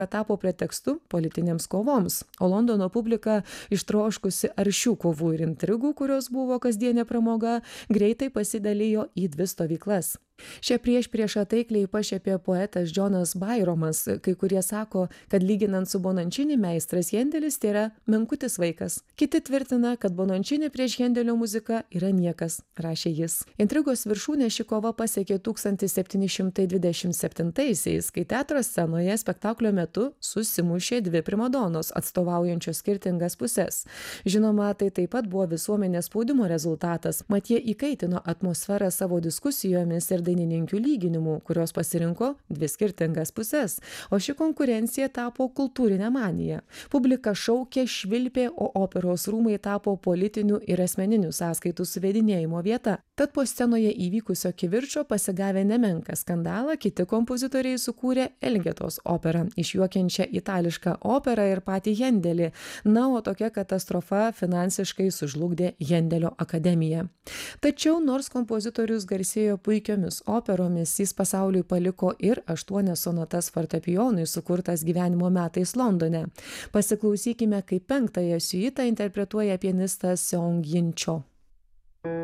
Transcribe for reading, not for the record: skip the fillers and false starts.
tapo pretekstu politinėms kovoms, o Londono publika, ištroškusi aršių kovų ir intrigų, kurios buvo kasdienė pramoga, greitai pasidalijo į dvi stovyklas. Šią priešpriešą taikliai pašiepė poetas Džonas Bairomas, kai kurie sako, kad lyginant su Bononcini meistras Hendelis tai yra menkutis vaikas. Kiti tvirtina, kad Bononcini prieš Hendelio muziką yra niekas, rašė jis. Intrigos viršūnė ši kova pasiekė 1727-aisiais, kai teatro scenoje spektaklio metu susimušė dvi primadonos, atstovaujančios skirtingas puses. Žinoma, tai taip pat buvo visuomenės spaudimo rezultatas, mat jie įkaitino atmosferą savo diskusijomis ir dainininkių lyginimų, kurios pasirinko dvi skirtingas puses, o ši konkurencija tapo kultūrinė manija. Publika šaukė, švilpė, o operos rūmai tapo politinių ir asmeninių sąskaitų suvedinėjimo vieta. Tad po scenoje įvykusio kivirčo pasigavę nemenką skandalą, kiti kompozitoriai sukūrė Elgetos operą, išjuokiančią itališką operą ir patį Hendelį. Na, o tokia katastrofa finansiškai sužlugdė Hendelio akademiją. Tačiau, nors kompozitorius garsėjo puikiomis operomis, jis pasauliui paliko ir 8 sonatas fortepijonui sukurtas gyvenimo metais Londone. Pasiklausykime, kaip 5-ąją siuitą interpretuoja pianistas Seong Jin Cho.